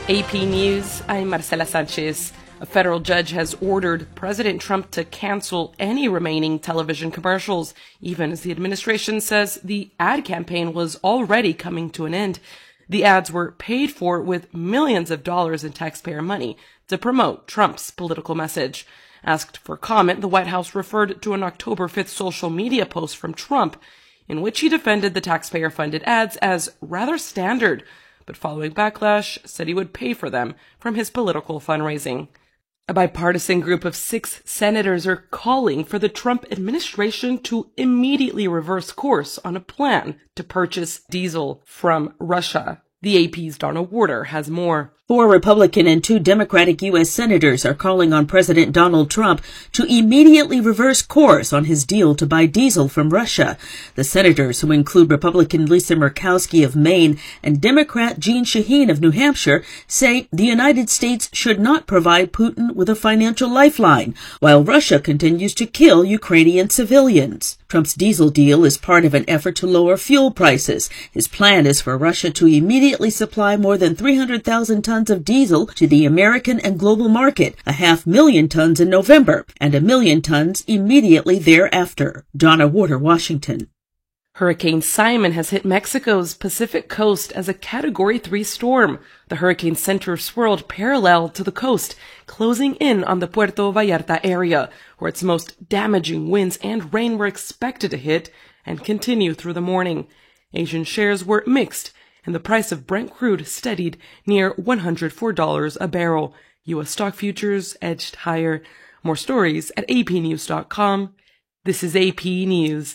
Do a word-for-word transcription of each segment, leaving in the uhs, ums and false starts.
A P News, I'm Marcela Sanchez. A federal judge has ordered President Trump to cancel any remaining television commercials, even as the administration says the ad campaign was already coming to an end. The ads were paid for with millions of dollars in taxpayer money to promote Trump's political message. Asked for comment, the White House referred to an October fifth social media post from Trump, in which he defended the taxpayer-funded ads as rather standard, but following backlash, said he would pay for them from his political fundraising. A bipartisan group of six senators are calling for the Trump administration to immediately reverse course on a plan to purchase diesel from Russia. The A P's Donna Warder has more. Four Republican and two Democratic U S senators are calling on President Donald Trump to immediately reverse course on his deal to buy diesel from Russia. The senators, who include Republican Lisa Murkowski of Maine and Democrat Jeanne Shaheen of New Hampshire, say the United States should not provide Putin with a financial lifeline, while Russia continues to kill Ukrainian civilians. Trump's diesel deal is part of an effort to lower fuel prices. His plan is for Russia to immediately supply more than three hundred thousand tons of diesel to the American and global market, a half million tons in November, and a million tons immediately thereafter. Donna Warder, Washington. Hurricane Simon has hit Mexico's Pacific coast as a Category three storm. The hurricane center swirled parallel to the coast, closing in on the Puerto Vallarta area, where its most damaging winds and rain were expected to hit and continue through the morning. Asian shares were mixed, and the price of Brent crude steadied near one hundred four dollars a barrel. U S stock futures edged higher. More stories at A P news dot com. This is A P News.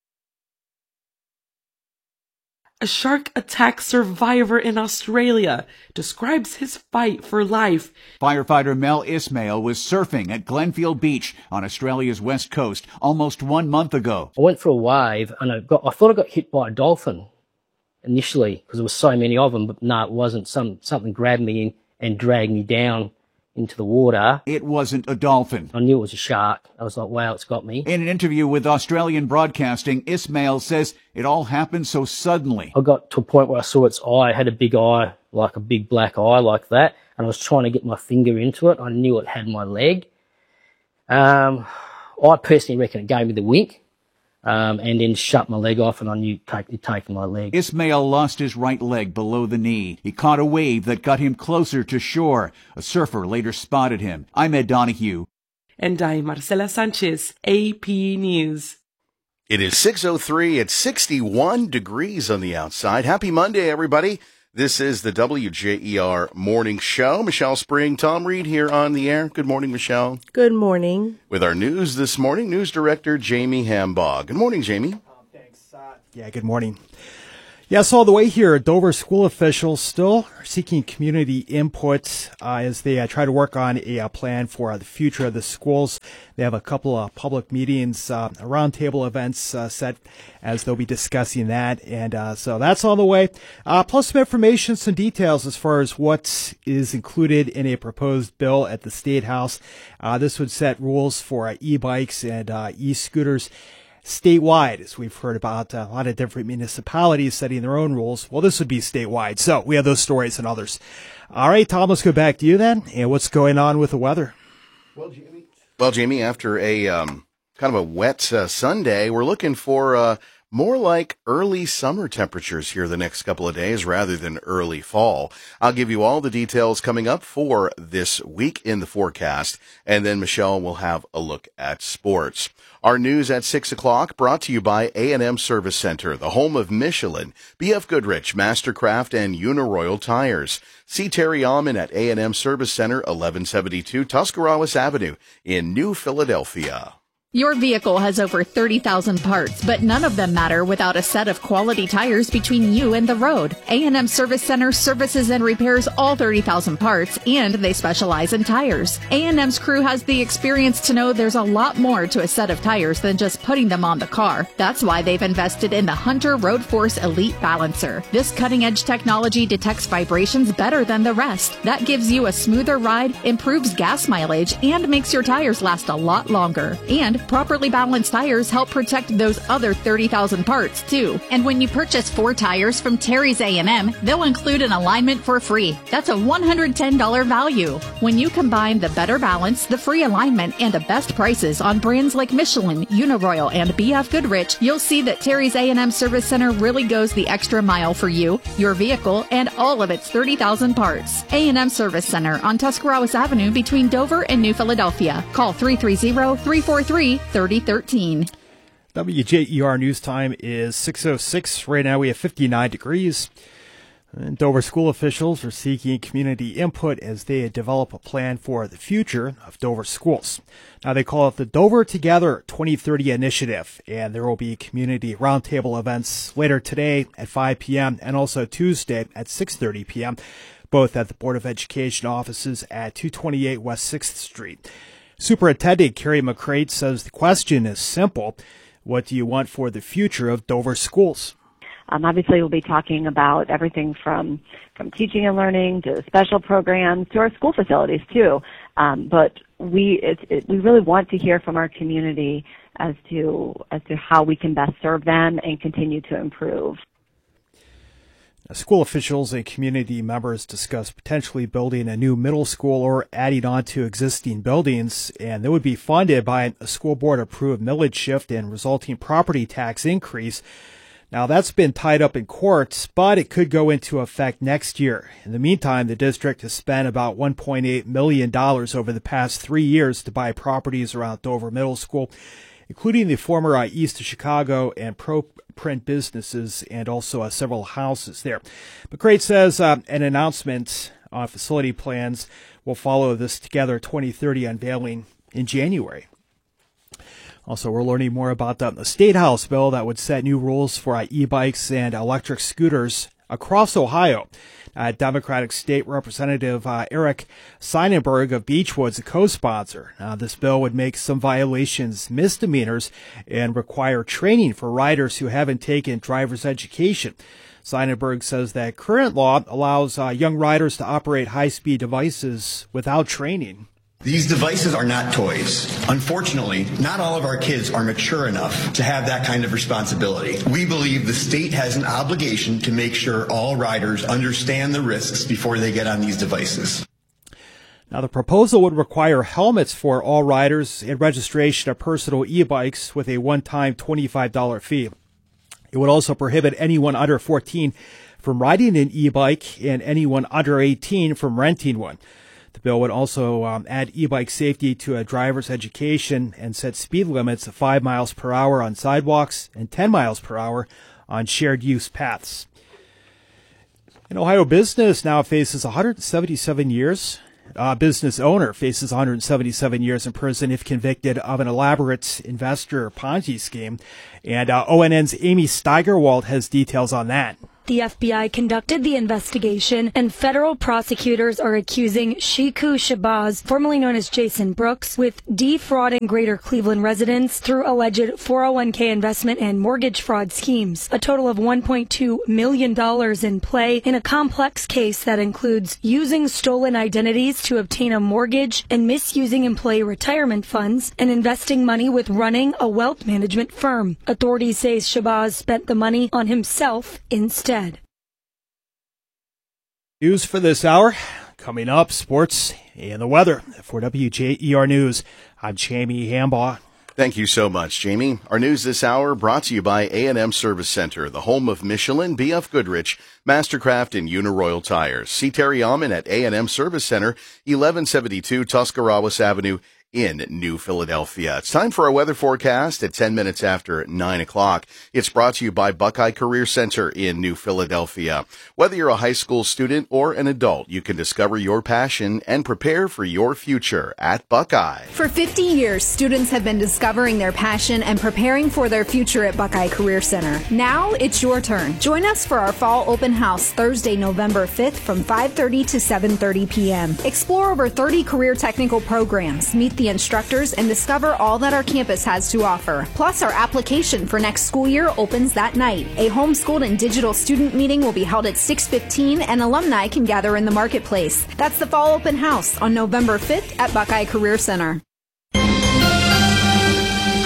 A shark attack survivor in Australia describes his fight for life. Firefighter Mel Ismail was surfing at Glenfield Beach on Australia's west coast almost one month ago. I went for a wave and I got, I thought I got hit by a dolphin initially because there were so many of them, but no, it wasn't. Some, something grabbed me in and dragged me down into the water. It wasn't a dolphin. I knew it was a shark. I was like, wow, it's got me. In an interview with Australian Broadcasting, Ismail says it all happened so suddenly. I got to a point where I saw its eye. It had a big eye, like a big black eye like that, and I was trying to get my finger into it. I knew it had my leg. Um, I personally reckon it gave me the wink. Um, and then shut my leg off, and I knew it taken my leg. Ismail lost his right leg below the knee. He caught a wave that got him closer to shore. A surfer later spotted him. I'm Ed Donahue. And I'm Marcela Sanchez, A P News. It is six oh three at sixty-one degrees on the outside. Happy Monday, everybody. This is the W J E R Morning Show. Michelle Spring, Tom Reed here on the air. Good morning, Michelle. Good morning. With our news this morning, News Director Jamie Hambog. Good morning, Jamie. Oh, thanks. Uh, yeah, good morning. Yes, all the way here, Dover school officials still are seeking community input uh, as they uh, try to work on a uh, plan for uh, the future of the schools. They have a couple of public meetings, uh, roundtable events uh, set as they'll be discussing that. And uh, so that's on the way. Uh, plus some information, some details as far as what is included in a proposed bill at the State House. Uh, this would set rules for uh, e-bikes and uh, e-scooters statewide, as we've heard about uh, a lot of different municipalities setting their own rules. Well, this would be statewide. So we have those stories and others. All right, Tom, let's go back to you then. And what's going on with the weather? Well, Jamie, well, Jamie after a um, kind of a wet uh, Sunday, we're looking for uh, more like early summer temperatures here the next couple of days rather than early fall. I'll give you all the details coming up for this week in the forecast, and then Michelle will have a look at sports. Our news at six o'clock brought to you by A and M Service Center, the home of Michelin, B F Goodrich, Mastercraft, and Uniroyal Tires. See Terry Alman at A and M Service Center, eleven seventy-two Tuscarawas Avenue in New Philadelphia. Your vehicle has over thirty thousand parts, but none of them matter without a set of quality tires between you and the road. A and M Service Center services and repairs all thirty thousand parts, and they specialize in tires. A and M's crew has the experience to know there's a lot more to a set of tires than just putting them on the car. That's why they've invested in the Hunter Road Force Elite Balancer. This cutting-edge technology detects vibrations better than the rest. That gives you a smoother ride, improves gas mileage, and makes your tires last a lot longer. And And properly balanced tires help protect those other thirty thousand parts, too. And when you purchase four tires from Terry's A and M, they'll include an alignment for free. That's a one hundred ten dollars value. When you combine the better balance, the free alignment, and the best prices on brands like Michelin, Uniroyal, and B F Goodrich, you'll see that Terry's A and M Service Center really goes the extra mile for you, your vehicle, and all of its thirty thousand parts. A and M Service Center on Tuscarawas Avenue between Dover and New Philadelphia. Call three three zero, three four three, three zero one three. W J E R news time is six oh six. Right now we have fifty-nine degrees. And Dover school officials are seeking community input as they develop a plan for the future of Dover schools. Now they call it the Dover Together twenty thirty Initiative, and there will be community roundtable events later today at five p.m. and also Tuesday at six thirty p.m., both at the Board of Education offices at two twenty-eight West sixth Street. Superintendent Carrie McCrate says the question is simple. What do you want for the future of Dover schools? Um, obviously, we'll be talking about everything from from teaching and learning to special programs to our school facilities too. Um, but we it, it, we really want to hear from our community as to as to how we can best serve them and continue to improve. School officials and community members discussed potentially building a new middle school or adding on to existing buildings, and they would be funded by a school board approved millage shift and resulting property tax increase. Now, that's been tied up in courts, but it could go into effect next year. In the meantime, the district has spent about one point eight million dollars over the past three years to buy properties around Dover Middle School, including the former uh, East of Chicago and pro-print businesses and also uh, several houses there. McCrate says uh, an announcement on facility plans will follow this Together twenty thirty unveiling in January. Also, we're learning more about the, the State House bill that would set new rules for uh, e-bikes and electric scooters across Ohio. Uh, Democratic State Representative uh, Eric Seidenberg of Beechwood is a co-sponsor. Uh, this bill would make some violations misdemeanors and require training for riders who haven't taken driver's education. Seidenberg says that current law allows uh, young riders to operate high-speed devices without training. These devices are not toys. Unfortunately, not all of our kids are mature enough to have that kind of responsibility. We believe the state has an obligation to make sure all riders understand the risks before they get on these devices. Now, the proposal would require helmets for all riders and registration of personal e-bikes with a one-time twenty-five dollars fee. It would also prohibit anyone under fourteen from riding an e-bike and anyone under eighteen from renting one. The bill would also um, add e-bike safety to a driver's education and set speed limits of five miles per hour on sidewalks and ten miles per hour on shared use paths. An Ohio business now faces one hundred seventy-seven years. Uh, business owner faces one hundred seventy-seven years in prison if convicted of an elaborate investor Ponzi scheme. And uh, O N N's Amy Steigerwald has details on that. The F B I conducted the investigation, and federal prosecutors are accusing Shiku Shabazz, formerly known as Jason Brooks, with defrauding Greater Cleveland residents through alleged four oh one k investment and mortgage fraud schemes. A total of one point two million dollars in play in a complex case that includes using stolen identities to obtain a mortgage and misusing employee retirement funds and investing money with running a wealth management firm. Authorities say Shabazz spent the money on himself instead. News for this hour. Coming up, sports and the weather. For W J E R News, I'm Jamie Hambaugh. Thank you so much, Jamie. Our news this hour brought to you by A and M Service Center, the home of Michelin, B F Goodrich, Mastercraft, and Uniroyal Tires. See Terry Alman at A and M Service Center, eleven seventy-two Tuscarawas Avenue in New Philadelphia. It's time for our weather forecast at ten minutes after nine o'clock. It's brought to you by Buckeye Career Center in New Philadelphia. Whether you're a high school student or an adult, you can discover your passion and prepare for your future at Buckeye. For fifty years, students have been discovering their passion and preparing for their future at Buckeye Career Center. Now it's your turn. Join us for our fall open house Thursday, November fifth from five thirty to seven thirty p.m. Explore over thirty career technical programs, meet the instructors, and discover all that our campus has to offer. Plus, our application for next school year opens that night. A homeschooled and digital student meeting will be held at six fifteen, and alumni can gather in the marketplace. That's the fall open house on November fifth at Buckeye Career Center.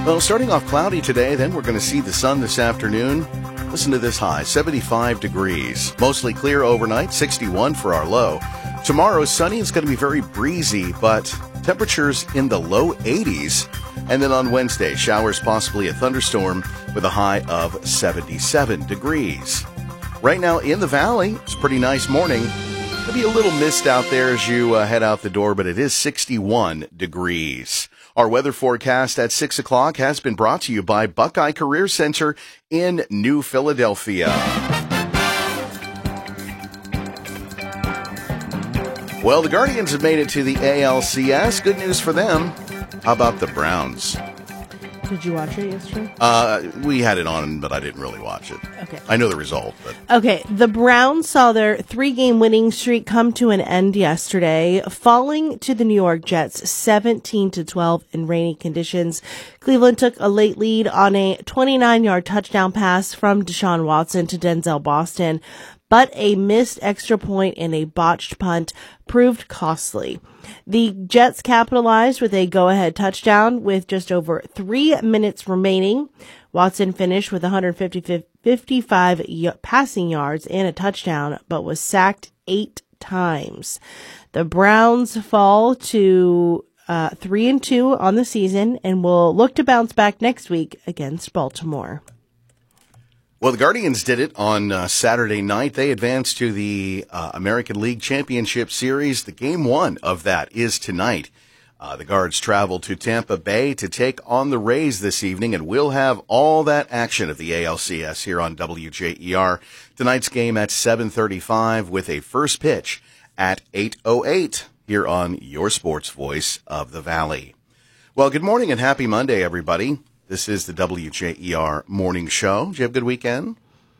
Well, starting off cloudy today, then we're going to see the sun this afternoon. Listen to this high, seventy-five degrees. Mostly clear overnight, sixty-one for our low. Tomorrow, sunny. It's going to be very breezy, but temperatures in the low eighties. And then on Wednesday, showers, possibly a thunderstorm with a high of seventy-seven degrees. Right now in the valley, it's a pretty nice morning. There'll be a little mist out there as you uh, head out the door, but it is sixty-one degrees. Our weather forecast at six o'clock has been brought to you by Buckeye Career Center in New Philadelphia. Well, the Guardians have made it to the A L C S. Good news for them. How about the Browns? Did you watch it yesterday? Uh, we had it on, but I didn't really watch it. Okay. I know the result, but... Okay, the Browns saw their three-game winning streak come to an end yesterday, falling to the New York Jets seventeen to twelve in rainy conditions. Cleveland took a late lead on a twenty-nine-yard touchdown pass from Deshaun Watson to Denzel Boston, but a missed extra point and a botched punt proved costly. The Jets capitalized with a go-ahead touchdown with just over three minutes remaining. Watson finished with one hundred fifty-five passing yards and a touchdown, but was sacked eight times. The Browns fall to uh, three and two on the season and will look to bounce back next week against Baltimore. Well, the Guardians did it on uh, Saturday night. They advanced to the uh, American League Championship Series. The game one of that is tonight. Uh, the Guards travel to Tampa Bay to take on the Rays this evening, and we'll have all that action of the A L C S here on W J E R. Tonight's game at seven thirty-five with a first pitch at eight oh eight here on your sports voice of the Valley. Well, good morning and happy Monday, everybody. This is the W J E R Morning Show. Did you have a good weekend?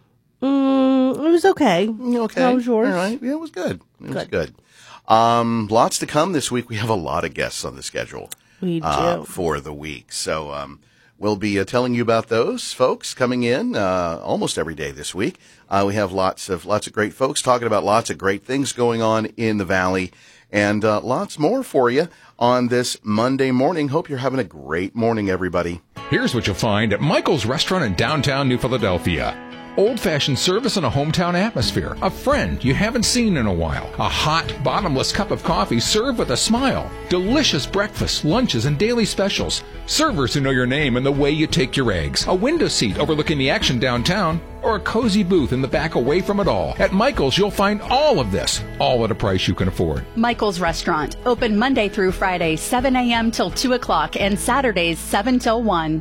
Mm, it was okay. Okay. How was yours? All right. Yeah, it was good. It good. was good. Um, lots to come this week. We have a lot of guests on the schedule. We do. Uh, for the week. So um, we'll be uh, telling you about those folks coming in uh, almost every day this week. Uh, we have lots of lots of great folks talking about lots of great things going on in the Valley, and uh, lots more for you on this Monday morning. Hope you're having a great morning, everybody. Here's what you'll find at Michael's Restaurant in downtown New Philadelphia. Old-fashioned service and a hometown atmosphere. A friend you haven't seen in a while. A hot, bottomless cup of coffee served with a smile. Delicious breakfast, lunches, and daily specials. Servers who know your name and the way you take your eggs. A window seat overlooking the action downtown. Or a cozy booth in the back away from it all. At Michael's, you'll find all of this, all at a price you can afford. Michael's Restaurant, open Monday through Friday, seven a.m. till two o'clock, and Saturdays, seven till one.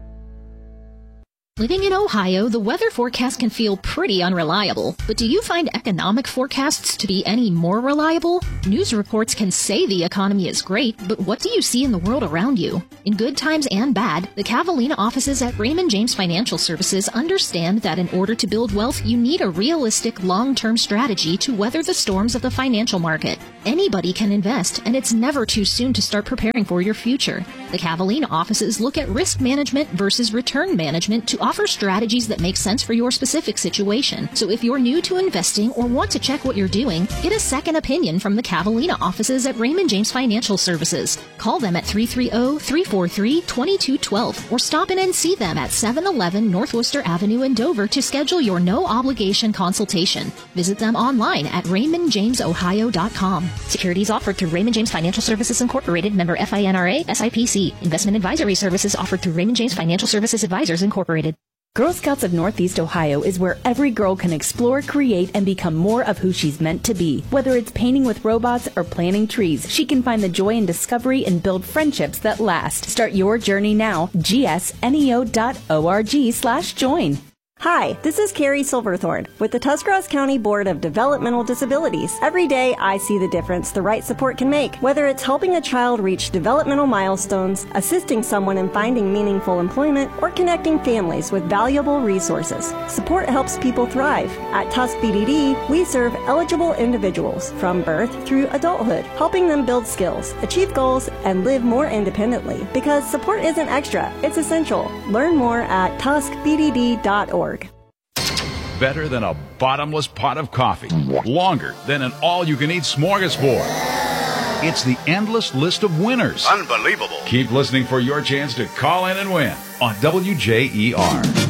Living in Ohio, the weather forecast can feel pretty unreliable. But do you find economic forecasts to be any more reliable? News reports can say the economy is great, but what do you see in the world around you? In good times and bad, the Cavallina offices at Raymond James Financial Services understand that in order to build wealth, you need a realistic, long-term strategy to weather the storms of the financial market. Anybody can invest, and it's never too soon to start preparing for your future. The Cavallina offices look at risk management versus return management to offer strategies that make sense for your specific situation. So if you're new to investing or want to check what you're doing, get a second opinion from the Cavallina offices at Raymond James Financial Services. Call them at three three zero, three four three, two two one two or stop in and see them at seven eleven North Worcester Avenue in Dover to schedule your no-obligation consultation. Visit them online at raymond james ohio dot com. Securities offered through Raymond James Financial Services Incorporated, member FINRA, S I P C. Investment advisory services offered through Raymond James Financial Services Advisors Incorporated. Girl Scouts of Northeast Ohio is where every girl can explore, create, and become more of who she's meant to be. Whether it's painting with robots or planting trees, she can find the joy in discovery and build friendships that last. Start your journey now. G S N E O dot org slash join. Hi, this is Carrie Silverthorne with the Tuscarawas County Board of Developmental Disabilities. Every day I see the difference the right support can make, whether it's helping a child reach developmental milestones, assisting someone in finding meaningful employment, or connecting families with valuable resources. Support helps people thrive. At Tusk B D D, we serve eligible individuals from birth through adulthood, helping them build skills, achieve goals, and live more independently. Because support isn't extra, it's essential. Learn more at tusk b d d dot org. Better than a bottomless pot of coffee. Longer than an all-you-can-eat smorgasbord. It's the endless list of winners. Unbelievable. Keep listening for your chance to call in and win on W J E R.